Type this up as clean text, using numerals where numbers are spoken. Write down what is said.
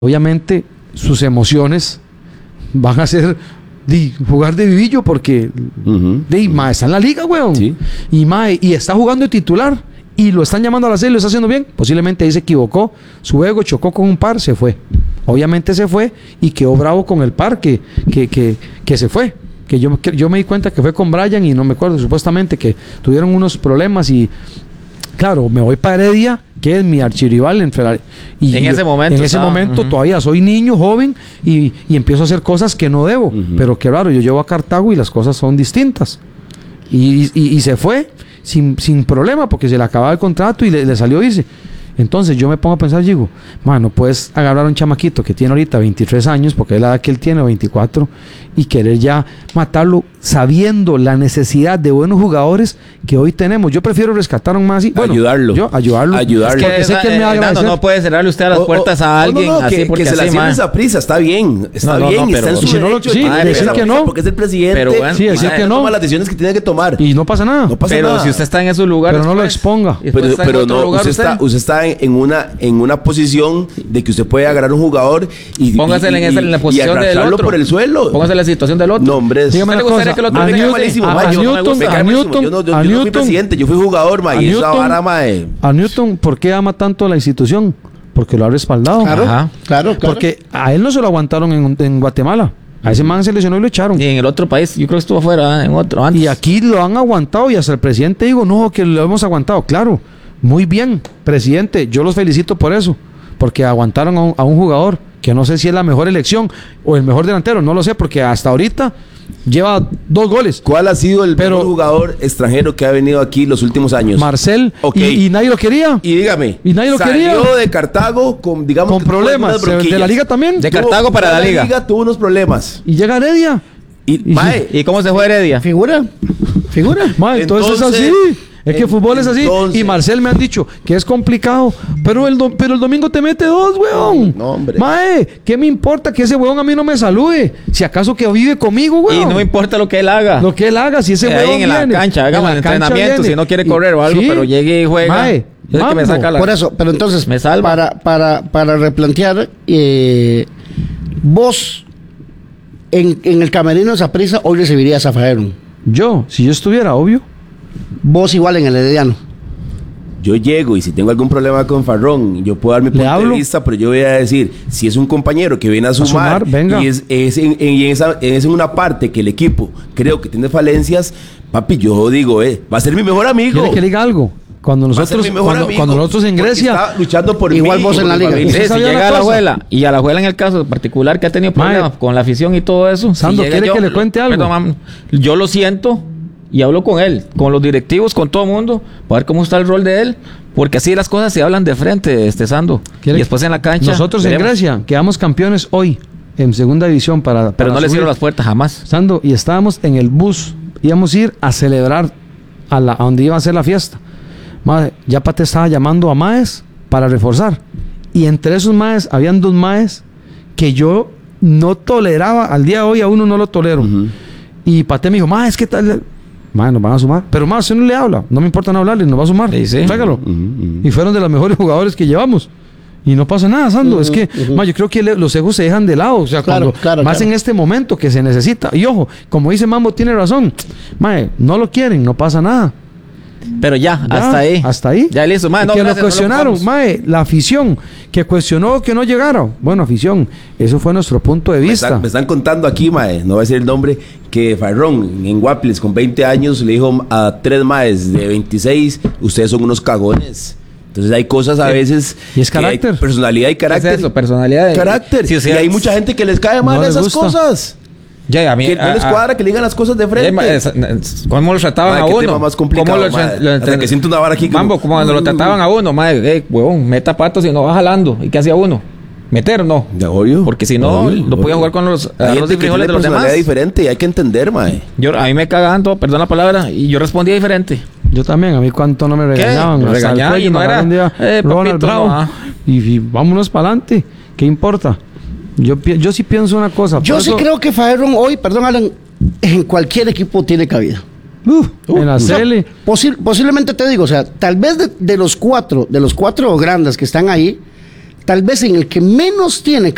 obviamente sus emociones van a ser jugar de vivillo porque mae, está en la liga, weón. Sí. Y está jugando de titular y lo están llamando a la serie, lo está haciendo bien. Posiblemente ahí se equivocó, su ego chocó con un par, se fue. Obviamente se fue y quedó bravo con el par que se fue. Que yo me di cuenta que fue con Brian y no me acuerdo, supuestamente que tuvieron unos problemas y claro, me voy para Heredia, que es mi archirrival en ese momento todavía soy niño, joven y empiezo a hacer cosas que no debo, pero que raro, yo llevo a Cartago y las cosas son distintas y se fue sin problema porque se le acababa el contrato y le salió irse. Entonces yo me pongo a pensar, digo, no puedes agarrar a un chamaquito que tiene ahorita 23 años, porque es la edad que él tiene, 24, y querer ya matarlo sabiendo la necesidad de buenos jugadores que hoy tenemos. Yo prefiero rescatar un más y ayudarlo. Es que sé que él me va a agradecer. No puede cerrarle usted a las puertas a alguien así porque que se la cierren esa prisa, está bien, está en su derecho. Decir que no, porque es el presidente. Pero bueno, sí, decir que no. Toma las decisiones que tiene que tomar. Y no pasa nada. Pero si usted está en esos lugares, pero no lo exponga. Pero no, usted está en una posición de que usted puede agarrar un jugador y póngase en la posición del otro por el suelo. Póngase en la situación del otro. No, hombre, dígame una cosa. Yo no fui presidente, yo fui jugador, ma, y esa vara, ma. A Newton, ¿por qué ama tanto la institución? Porque lo ha respaldado. Claro. Porque a él no se lo aguantaron en Guatemala. A ese man se lesionó y lo echaron. Y en el otro país, yo creo que estuvo afuera, en otro antes. Y aquí lo han aguantado y hasta el presidente digo, no, que lo hemos aguantado. Claro, muy bien, presidente, yo los felicito por eso. Porque aguantaron a un jugador que no sé si es la mejor elección o el mejor delantero, no lo sé, porque hasta ahorita lleva 2 goles. ¿Cuál ha sido el mejor jugador extranjero que ha venido aquí los últimos años? Marcel. Okay. Y nadie lo quería. Y dígame, salió de Cartago con problemas. De la liga también. De Cartago para la liga. Tuvo unos problemas. Y llega Heredia. ¿Y cómo se fue Heredia? Figura. Entonces es así. Es que el fútbol es así. Y Marcel me han dicho que es complicado. Pero el domingo te mete 2, weón. No, hombre. Mae, ¿qué me importa que ese weón a mí no me salude? Si acaso que vive conmigo, weón. Y no me importa lo que él haga. Si ese weón viene. En la cancha, haga el entrenamiento. Si no quiere correr o algo, pero llegue y juega. Mae, es que me saca por eso, pero entonces, me salva. Para replantear, vos en el camerino de Saprissa hoy recibirías a Faerun. Si yo estuviera, obvio. Vos igual en el Herediano. Yo llego y si tengo algún problema con Farrón, yo puedo dar mi punto de vista, pero yo voy a decir, si es un compañero que viene a sumar venga. Y es en una parte que el equipo creo que tiene falencias, papi, yo digo, va a ser mi mejor amigo. ¿Quiere que le diga algo? Cuando nosotros en Grecia está luchando por igual mí, vos en la liga. Si llega a la abuela y a la abuela en el caso particular que ha tenido problemas con la afición y todo eso, Sando, ¿quiere que le cuente algo? Perdón, yo lo siento y hablo con él, con los directivos, con todo el mundo, para ver cómo está el rol de él, porque así las cosas se hablan de frente, Sando. Y después en la cancha. Nosotros veremos. En Grecia quedamos campeones hoy en segunda división pero no le cierro las puertas jamás. Sando, y estábamos en el bus, íbamos a ir a celebrar a donde iba a ser la fiesta. Madre, ya Pate estaba llamando a maes para reforzar. Y entre esos maes, habían 2 maes que yo no toleraba. Al día de hoy a uno no lo tolero. Y Pate me dijo, mae, es que tal... Mae, nos van a sumar. Pero mae, usted no le habla. No me importa no hablarle, nos va a sumar. Sí. Tráigalo. Y fueron de los mejores jugadores que llevamos. Y no pasa nada, Sando. Es que, mae, yo creo que los egos se dejan de lado. O sea, claro. En este momento que se necesita. Y ojo, como dice Mambo, tiene razón. Mae, no lo quieren, no pasa nada. Pero hasta ahí. Ya listo, mae. Que lo cuestionaron, mae, la afición que cuestionó que no llegara. Bueno, afición, eso fue nuestro punto de vista. Me están contando aquí, mae, no voy a decir el nombre, que Farrón en Guapiles con 20 años le dijo a 3 maes de 26, ustedes son unos cagones. Entonces hay cosas a veces. Y es carácter. Personalidad y carácter. ¿Qué es eso? Personalidad y carácter. Sí, o sea, y hay mucha gente que les cae mal esas cosas. A mí, que no les cuadra que le digan las cosas de frente. ¿Cómo lo trataban a uno? Tema más complicado, hasta que siento una vara aquí. Mambo, como cuando lo trataban a uno, madre, huevón, meta patos y no va jalando. ¿Y qué hacía uno? ¿Meter o no? De obvio. Porque si no, no podía jugar con los arroz y frijoles de los demás. Diferente y hay que entender, mae. A mí me cagaban todo, perdón la palabra, y yo respondía diferente. Yo también, a mí cuánto no me regañaban. Me regañaban y no era Ronald Bravo. Y vámonos para adelante. ¿Qué importa? Yo sí pienso una cosa. Yo sí creo que Faerun hoy, perdón Alan, en cualquier equipo tiene cabida. En la CL. Posiblemente te digo, o sea, tal vez de los cuatro grandes que están ahí, tal vez en el que menos tiene